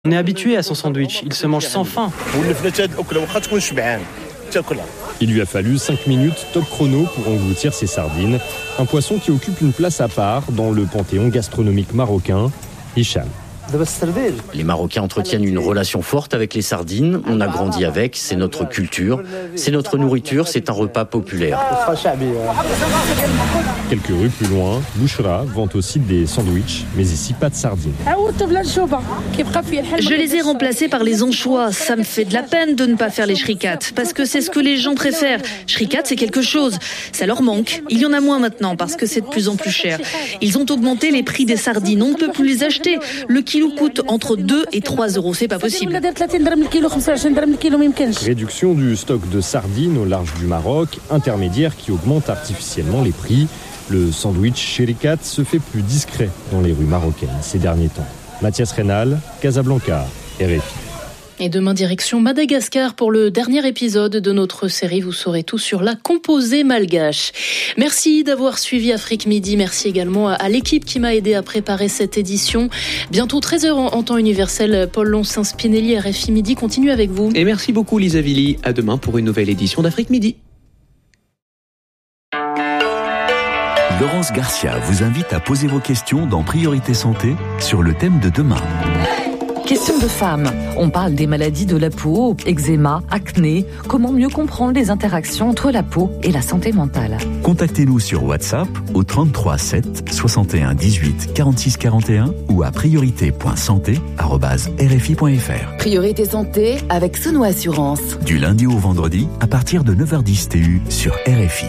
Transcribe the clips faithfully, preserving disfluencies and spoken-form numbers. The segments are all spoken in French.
On est habitué à son sandwich, il se mange sans faim. Il lui a fallu cinq minutes top chrono pour engloutir ses sardines, un poisson qui occupe une place à part dans le panthéon gastronomique marocain. Hicham. Les Marocains entretiennent une relation forte avec les sardines. On a grandi avec, c'est notre culture, c'est notre nourriture, c'est un repas populaire. Quelques rues plus loin, Bouchra vend aussi des sandwichs, mais ici pas de sardines. Je les ai remplacés par les anchois. Ça me fait de la peine de ne pas faire les shrikats, parce que c'est ce que les gens préfèrent. Shrikat, c'est quelque chose. Ça leur manque. Il y en a moins maintenant, parce que c'est de plus en plus cher. Ils ont augmenté les prix des sardines. On ne peut plus les acheter. Le kilo coûte entre deux et trois euros. C'est pas possible. Réduction du stock de sardines au large du Maroc, intermédiaire qui augmente artificiellement les prix. Le sandwich shrikat se fait plus discret dans les rues marocaines ces derniers temps. Mathias Rénal, Casablanca, R F I. Et demain, direction Madagascar pour le dernier épisode de notre série. Vous saurez tout sur la composée malgache. Merci d'avoir suivi Afrique Midi. Merci également à l'équipe qui m'a aidé à préparer cette édition. Bientôt treize heures en temps universel. Paul Lonsin-Spinelli, R F I Midi, continue avec vous. Et merci beaucoup Lisa Villy. À demain pour une nouvelle édition d'Afrique Midi. Laurence Garcia vous invite à poser vos questions dans Priorité Santé sur le thème de demain. Question de femmes. On parle des maladies de la peau, eczéma, acné. Comment mieux comprendre les interactions entre la peau et la santé mentale? Contactez-nous sur WhatsApp au trente-trois sept soixante et un dix-huit quarante-six quarante et un ou à priorité point santé arobase r f i point f r. Priorité Santé avec Sono Assurance. Du lundi au vendredi à partir de neuf heures dix T U sur R F I.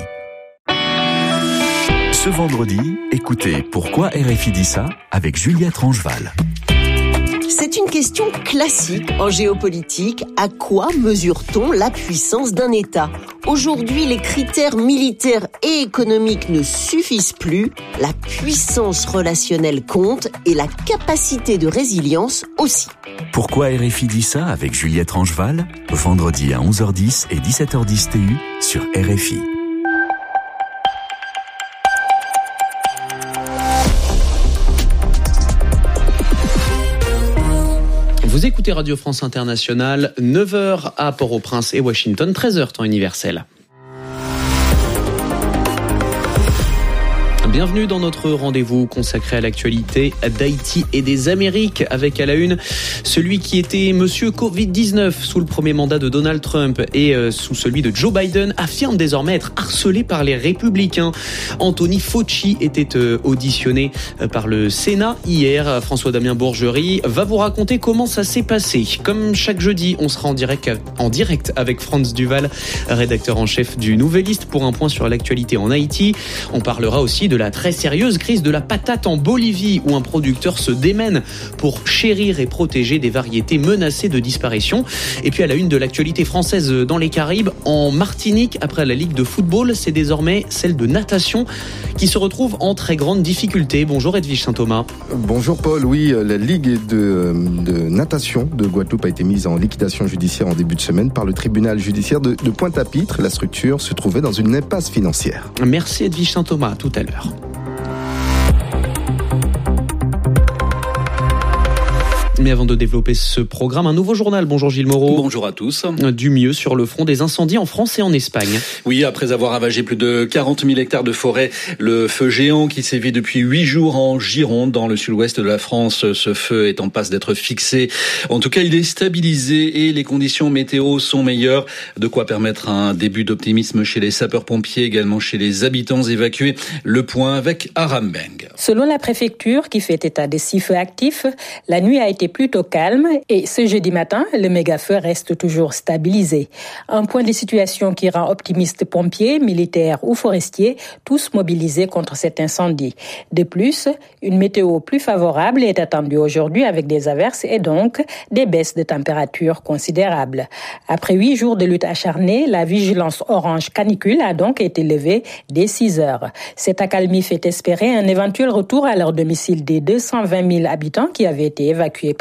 Ce vendredi, écoutez Pourquoi R F I dit ça avec Juliette Rangeval. C'est une question classique en géopolitique. À quoi mesure-t-on la puissance d'un État ? Aujourd'hui, les critères militaires et économiques ne suffisent plus. La puissance relationnelle compte et la capacité de résilience aussi. Pourquoi R F I dit ça avec Juliette Rangeval ? Vendredi à onze heures dix et dix-sept heures dix T U sur R F I. Vous écoutez Radio France Internationale, neuf heures à Port-au-Prince et Washington, treize heures temps universel. Bienvenue dans notre rendez-vous consacré à l'actualité d'Haïti et des Amériques, avec à la une celui qui était monsieur covid dix-neuf sous le premier mandat de Donald Trump et euh, sous celui de Joe Biden affirme désormais être harcelé par les républicains. Anthony Fauci était euh, auditionné euh, par le Sénat hier. François-Damien Bourgerie va vous raconter comment ça s'est passé. Comme chaque jeudi, on sera en direct, en direct avec Franz Duval, rédacteur en chef du Nouvelliste, pour un point sur l'actualité en Haïti. On parlera aussi de la très sérieuse crise de la patate en Bolivie, où un producteur se démène pour chérir et protéger des variétés menacées de disparition. Et puis à la une de l'actualité française dans les Caraïbes, en Martinique, après la Ligue de football, c'est désormais celle de natation qui se retrouve en très grande difficulté. Bonjour Edwige Saint-Thomas. Bonjour Paul, oui, la Ligue de, de natation de Guadeloupe a été mise en liquidation judiciaire en début de semaine par le tribunal judiciaire de, de Pointe-à-Pitre. La structure se trouvait dans une impasse financière. Merci Edwige Saint-Thomas, à tout à l'heure. Mais avant de développer ce programme, un nouveau journal. Bonjour Gilles Moreau. Bonjour à tous. Du mieux sur le front des incendies en France et en Espagne. Oui, après avoir ravagé plus de quarante mille hectares de forêt, le feu géant qui sévit depuis huit jours en Gironde, dans le sud-ouest de la France, ce feu est en passe d'être fixé. En tout cas, il est stabilisé et les conditions météo sont meilleures. De quoi permettre un début d'optimisme chez les sapeurs-pompiers, également chez les habitants évacués. Le point avec Aram Beng. Selon la préfecture, qui fait état des six feux actifs, la nuit a été plutôt calme et ce jeudi matin, le méga-feu reste toujours stabilisé. Un point de situation qui rend optimistes pompiers, militaires ou forestiers, tous mobilisés contre cet incendie. De plus, une météo plus favorable est attendue aujourd'hui avec des averses et donc des baisses de température considérables. Après huit jours de lutte acharnée, la vigilance orange canicule a donc été levée dès six heures. Cette accalmie fait espérer un éventuel retour à leur domicile des deux cent vingt mille habitants qui avaient été évacués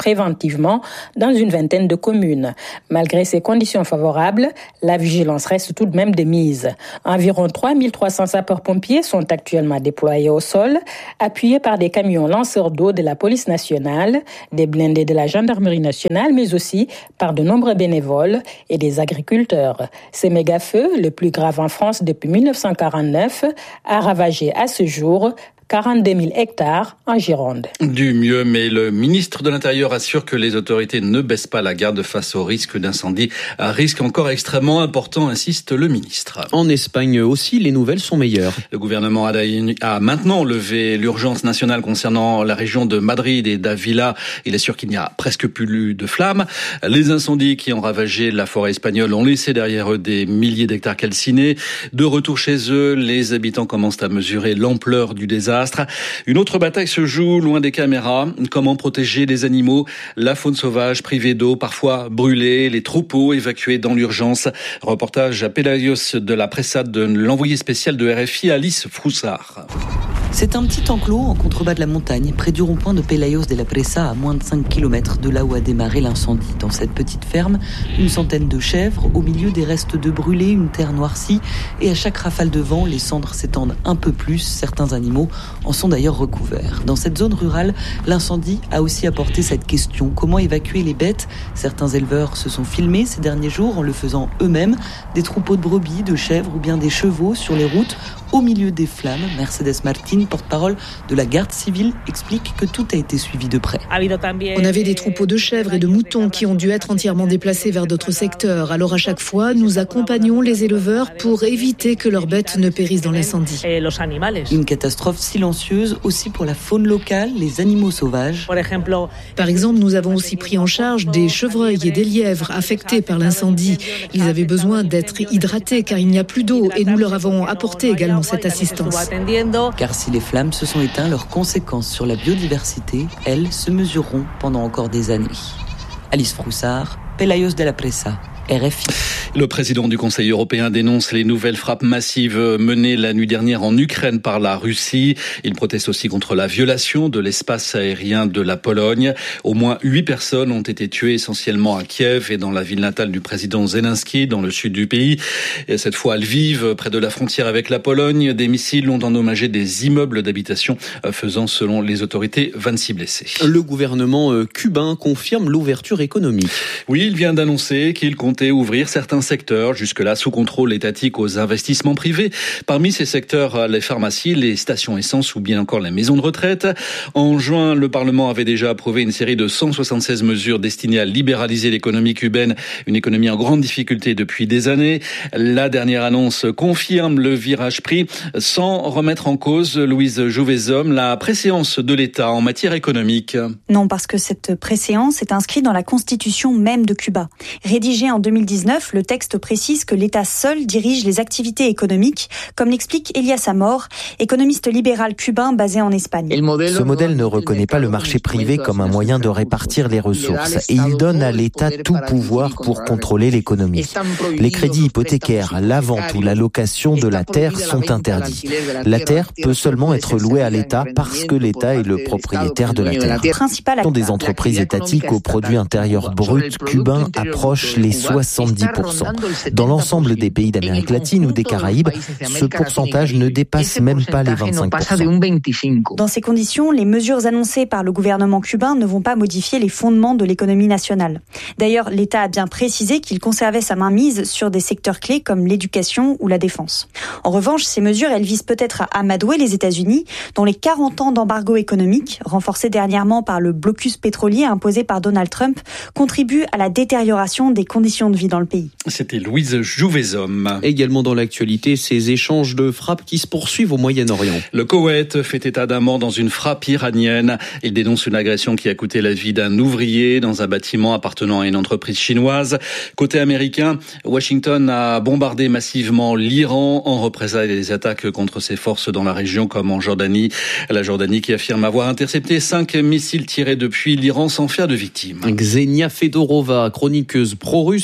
préventivement dans une vingtaine de communes. Malgré ces conditions favorables, la vigilance reste tout de même de mise. Environ trois mille trois cents sapeurs-pompiers sont actuellement déployés au sol, appuyés par des camions lanceurs d'eau de la police nationale, des blindés de la gendarmerie nationale, mais aussi par de nombreux bénévoles et des agriculteurs. Ces méga-feux, le plus grave en France depuis mille neuf cent quarante-neuf, a ravagé à ce jour quarante-deux mille hectares en Gironde. Du mieux, mais le ministre de l'Intérieur assure que les autorités ne baissent pas la garde face au risque d'incendie. Un risque encore extrêmement important, insiste le ministre. En Espagne aussi, les nouvelles sont meilleures. Le gouvernement a maintenant levé l'urgence nationale concernant la région de Madrid et d'Avila. Il assure qu'il n'y a presque plus de flammes. Les incendies qui ont ravagé la forêt espagnole ont laissé derrière eux des milliers d'hectares calcinés. De retour chez eux, les habitants commencent à mesurer l'ampleur du désastre. Une autre bataille se joue loin des caméras. Comment protéger les animaux, la faune sauvage privée d'eau, parfois brûlée, les troupeaux évacués dans l'urgence. Reportage à Pelayos de la Pressa de l'envoyé spécial de R F I, Alice Froussard. C'est un petit enclos en contrebas de la montagne, près du rond-point de Pelayos de la Pressa, à moins de cinq kilomètres de là où a démarré l'incendie. Dans cette petite ferme, une centaine de chèvres, au milieu des restes de brûlés, une terre noircie, et à chaque rafale de vent, les cendres s'étendent un peu plus. Certains animaux en sont d'ailleurs recouverts. Dans cette zone rurale, l'incendie a aussi apporté cette question. Comment évacuer les bêtes ? Certains éleveurs se sont filmés ces derniers jours en le faisant eux-mêmes. Des troupeaux de brebis, de chèvres ou bien des chevaux sur les routes, au milieu des flammes. Mercedes Martin, porte-parole de la garde civile, explique que tout a été suivi de près. On avait des troupeaux de chèvres et de moutons qui ont dû être entièrement déplacés vers d'autres secteurs. Alors à chaque fois, nous accompagnons les éleveurs pour éviter que leurs bêtes ne périssent dans l'incendie. Une catastrophe silencieuse aussi pour la faune locale, les animaux sauvages. Par exemple, nous avons aussi pris en charge des chevreuils et des lièvres affectés par l'incendie. Ils avaient besoin d'être hydratés car il n'y a plus d'eau et nous leur avons apporté également cette assistance. Car si les flammes se sont éteintes, leurs conséquences sur la biodiversité, elles, se mesureront pendant encore des années. Alice Froussard, Pelayos de la Pressa, R F I. Le président du Conseil européen dénonce les nouvelles frappes massives menées la nuit dernière en Ukraine par la Russie. Il proteste aussi contre la violation de l'espace aérien de la Pologne. Au moins huit personnes ont été tuées, essentiellement à Kiev et dans la ville natale du président Zelensky, dans le sud du pays. Et cette fois à Lviv, près de la frontière avec la Pologne, des missiles ont endommagé des immeubles d'habitation, faisant, selon les autorités, vingt-six blessés. Le gouvernement cubain confirme l'ouverture économique. Oui, il vient d'annoncer qu'il comptait ouvrir certains secteurs, jusque-là sous contrôle étatique, aux investissements privés. Parmi ces secteurs, les pharmacies, les stations essence ou bien encore les maisons de retraite. En juin, le Parlement avait déjà approuvé une série de cent soixante-seize mesures destinées à libéraliser l'économie cubaine, une économie en grande difficulté depuis des années. La dernière annonce confirme le virage pris sans remettre en cause, Louise Jouvezhomme, la préséance de l'État en matière économique. Non, parce que cette préséance est inscrite dans la constitution même de Cuba. Rédigée en deux mille dix-neuf, le texte précise que l'État seul dirige les activités économiques, comme l'explique Elias Amor, économiste libéral cubain basé en Espagne. Ce modèle ne reconnaît pas le marché privé comme un moyen de répartir les ressources et il donne à l'État tout pouvoir pour contrôler l'économie. Les crédits hypothécaires, la vente ou la location de la terre sont interdits. La terre peut seulement être louée à l'État parce que l'État est le propriétaire de la terre. Ce sont des entreprises étatiques au produit intérieur brut cubain approchent les soixante-dix pour cent. Dans l'ensemble des pays d'Amérique latine ou des Caraïbes, ce pourcentage ne dépasse même pas les vingt-cinq pour cent. Dans ces conditions, les mesures annoncées par le gouvernement cubain ne vont pas modifier les fondements de l'économie nationale. D'ailleurs, l'État a bien précisé qu'il conservait sa mainmise sur des secteurs clés comme l'éducation ou la défense. En revanche, ces mesures, elles visent peut-être à amadouer les États-Unis, dont les quarante ans d'embargo économique, renforcés dernièrement par le blocus pétrolier imposé par Donald Trump, contribuent à la détérioration des conditions de vie dans le pays. C'était Louise Jouvezhomme. Également dans l'actualité, ces échanges de frappes qui se poursuivent au Moyen-Orient. Le Koweït fait état d'un mort dans une frappe iranienne. Il dénonce une agression qui a coûté la vie d'un ouvrier dans un bâtiment appartenant à une entreprise chinoise. Côté américain, Washington a bombardé massivement l'Iran en représailles des attaques contre ses forces dans la région comme en Jordanie. La Jordanie qui affirme avoir intercepté cinq missiles tirés depuis l'Iran sans faire de victimes. Ksenia Fedorova, chroniqueuse pro-russe,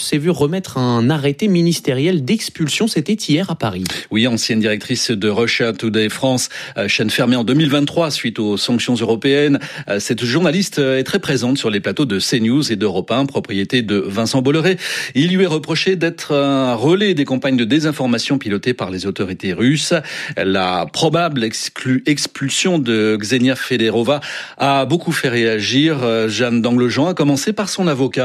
s'est vu remettre un arrêté ministériel d'expulsion. C'était hier à Paris. Oui, ancienne directrice de Russia Today France, chaîne fermée en deux mille vingt-trois suite aux sanctions européennes. Cette journaliste est très présente sur les plateaux de CNews et d'Europe un, propriété de Vincent Bolloré. Il lui est reproché d'être un relais des campagnes de désinformation pilotées par les autorités russes. La probable exclu- expulsion de Ksenia Federova a beaucoup fait réagir. Jeanne Danglejean a commencé par son avocat.